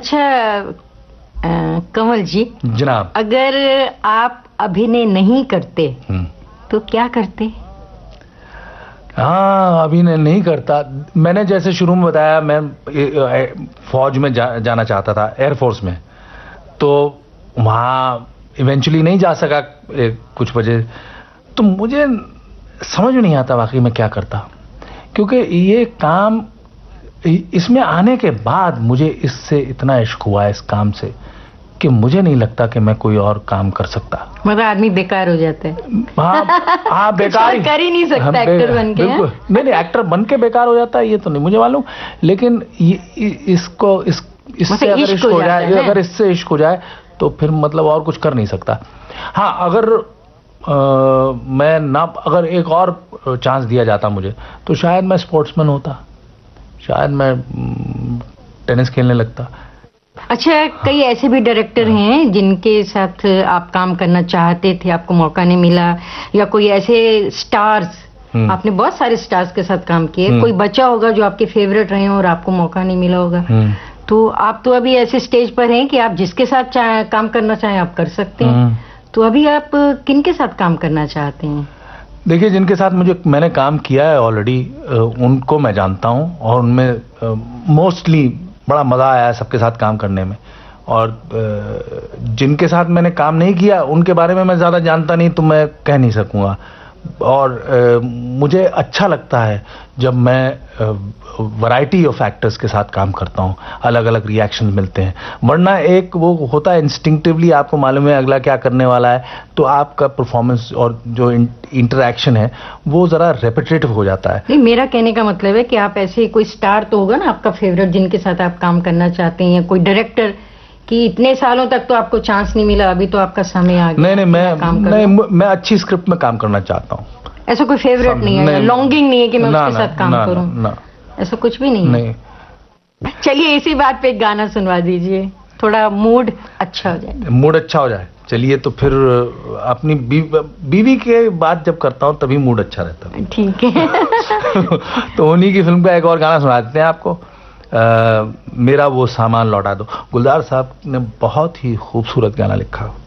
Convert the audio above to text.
अच्छा कमल जी, जनाब, अगर आप अभिनय नहीं करते तो क्या करते? हाँ, अभिनय नहीं करता। मैंने जैसे शुरू में बताया, मैं फौज में जाना चाहता था, एयरफोर्स में, तो वहाँ इवेंचुअली नहीं जा सका कुछ वजह। तो मुझे समझ में नहीं आता वाकई में क्या करता, क्योंकि ये काम, इसमें आने के बाद मुझे इससे इतना इश्क हुआ इस काम से कि मुझे नहीं लगता कि मैं कोई और काम कर सकता। मतलब आदमी बेकार हो जाता है। हाँ, बेकार कर ही नहीं सकता एक्टर बन के। बिल्कुल नहीं, एक्टर बन के बेकार हो जाता है ये तो नहीं मुझे मालूम, लेकिन इससे अगर इश्क हो जाए, अगर इससे इश्क हो जाए तो फिर मतलब और कुछ कर नहीं सकता। हाँ, अगर मैं ना, अगर एक और चांस दिया जाता मुझे तो शायद मैं स्पोर्ट्समैन होता, शायद मैं टेनिस खेलने लगता। अच्छा, कई ऐसे भी डायरेक्टर हैं जिनके साथ आप काम करना चाहते थे, आपको मौका नहीं मिला, या कोई ऐसे स्टार्स, आपने बहुत सारे स्टार्स के साथ काम किए, कोई बच्चा होगा जो आपके फेवरेट रहे और आपको मौका नहीं मिला होगा। तो आप तो अभी ऐसे स्टेज पर हैं कि आप जिसके साथ काम करना चाहें आप कर सकते हैं। तो अभी आप किनके साथ काम करना चाहते हैं? देखिए, जिनके साथ मैंने काम किया है ऑलरेडी, उनको मैं जानता हूं और उनमें मोस्टली बड़ा मजा आया है सबके साथ काम करने में। और जिनके साथ मैंने काम नहीं किया उनके बारे में मैं ज्यादा जानता नहीं, तो मैं कह नहीं सकूंगा। और मुझे अच्छा लगता है जब मैं वैरायटी ऑफ एक्टर्स के साथ काम करता हूं, अलग अलग रिएक्शन मिलते हैं। वरना एक वो होता है इंस्टिंक्टिवली, आपको मालूम है अगला क्या करने वाला है, तो आपका परफॉर्मेंस और जो इंटरैक्शन है वो जरा रेपिटेटिव हो जाता है। नहीं, मेरा कहने का मतलब है कि आप ऐसे कोई स्टार तो होगा ना आपका फेवरेट, जिनके साथ आप काम करना चाहते हैं, कोई डायरेक्टर कि इतने सालों तक तो आपको चांस नहीं मिला, अभी तो आपका समय आ गया। नहीं, मैं अच्छी स्क्रिप्ट में काम करना चाहता हूँ। ऐसा कोई फेवरेट नहीं है, लॉन्गिंग नहीं है कि मैं उसके साथ काम करूँ, ऐसा कुछ भी नहीं है? चलिए इसी बात पे एक गाना सुनवा दीजिए, थोड़ा मूड अच्छा हो जाए। मूड अच्छा हो जाए, चलिए। तो फिर अपनी बीवी के बात जब करता हूँ तभी मूड अच्छा रहता है। ठीक है। तो उन्हीं की फिल्म का एक और गाना सुना देते हैं आपको, मेरा वो सामान लौटा दो। गुलजार साहब ने बहुत ही खूबसूरत गाना लिखा।